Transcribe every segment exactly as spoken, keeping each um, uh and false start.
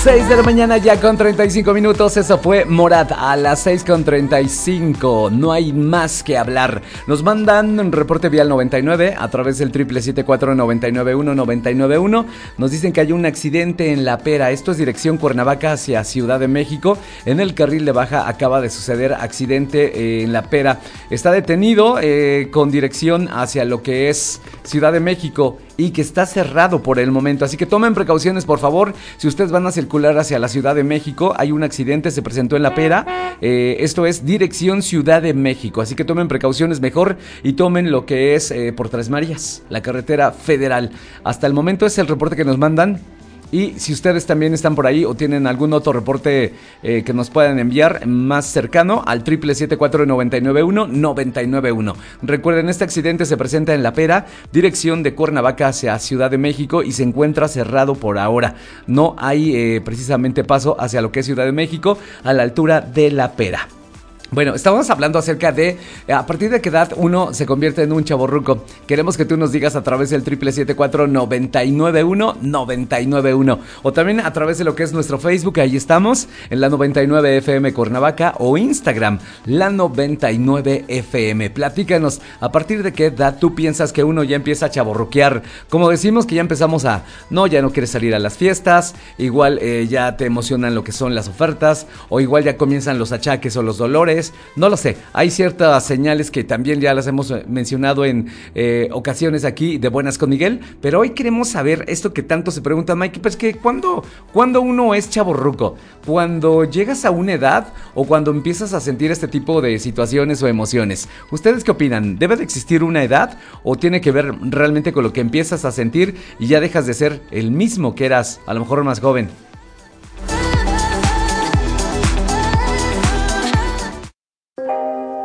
seis de la mañana ya con treinta y cinco minutos. Eso fue Morat a las seis con treinta y cinco. No hay más que hablar. Nos mandan un reporte vial noventa y nueve a través del triple siete cuatro nueve nueve uno nueve nueve uno. Nos dicen que hay un accidente en La Pera. Esto es dirección Cuernavaca hacia Ciudad de México. En el carril de baja acaba de suceder accidente eh, en La Pera. Está detenido eh, con dirección hacia lo que es Ciudad de México y que está cerrado por el momento, así que tomen precauciones, por favor. Si ustedes van a circular hacia la Ciudad de México, hay un accidente, se presentó en La Pera, eh, esto es dirección Ciudad de México, así que tomen precauciones mejor y tomen lo que es eh, por Tres Marías, la carretera federal. Hasta el momento es el reporte que nos mandan. Y si ustedes también están por ahí o tienen algún otro reporte eh, que nos puedan enviar más cercano al triple siete cuatro nueve nueve uno nueve nueve uno. Recuerden, este accidente se presenta en La Pera, dirección de Cuernavaca hacia Ciudad de México, y se encuentra cerrado por ahora. No hay eh, precisamente paso hacia lo que es Ciudad de México a la altura de La Pera. Bueno, estábamos hablando acerca de a partir de qué edad uno se convierte en un chavorruco. Queremos que tú nos digas a través del triple siete cuatro nueve nueve uno nueve nueve uno, o también a través de lo que es nuestro Facebook. Ahí estamos en la noventa y nueve F M Cuernavaca, o Instagram la noventa y nueve F M. Platícanos a partir de qué edad tú piensas que uno ya empieza a chavorruquear. Como decimos que ya empezamos a no, ya no quieres salir a las fiestas, igual eh, ya te emocionan lo que son las ofertas, o igual ya comienzan los achaques o los dolores. No lo sé, hay ciertas señales que también ya las hemos mencionado en eh, ocasiones aquí de Buenas con Miguel, pero hoy queremos saber esto que tanto se pregunta Mike, pues que ¿cuándo, ¿cuándo uno es chavorruco? ¿Cuando llegas a una edad o cuando empiezas a sentir este tipo de situaciones o emociones? ¿Ustedes qué opinan? ¿Debe de existir una edad o tiene que ver realmente con lo que empiezas a sentir y ya dejas de ser el mismo que eras a lo mejor más joven?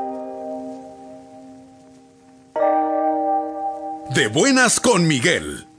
De Buenas con Miguel,